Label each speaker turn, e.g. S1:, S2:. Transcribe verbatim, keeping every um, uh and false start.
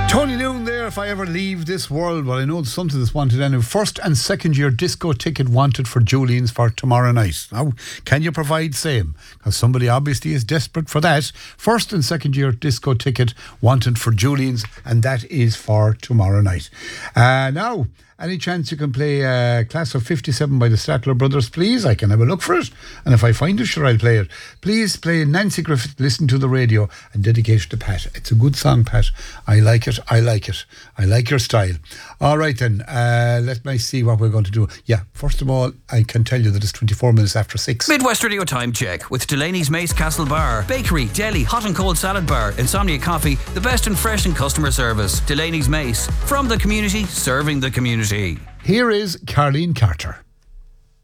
S1: Tony Noon there, if I ever leave this world. Well, I know it's something that's wanted anyway. First and second year disco ticket wanted for Julian's for tomorrow night. Now, can you provide same? Because somebody obviously is desperate for that. First and second year disco ticket wanted for Julian's, and that is for tomorrow night. Uh, now, any chance you can play uh, Class of fifty-seven by the Statler Brothers, please? I can have a look for it. And if I find it, sure, I'll play it. Please play Nancy Griffith, Listen to the Radio, and dedication to Pat. It's a good song, Pat. I like it. I like it. I like your style. All right, then. Uh, let me see what we're going to do. Yeah, first of all, I can tell you that it's twenty-four minutes after six.
S2: Midwest Radio Time Check with Delaney's Mace Castle Bar. Bakery, deli, hot and cold salad bar, Insomnia Coffee, the best in fresh and customer service. Delaney's Mace. From the community, serving the community.
S1: Here is Carleen Carter.